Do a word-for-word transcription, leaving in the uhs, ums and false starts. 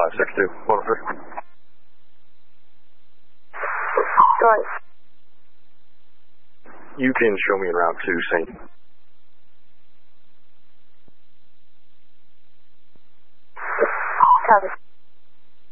five six two, one oh three. Right. You can show me en route to Saint Copy.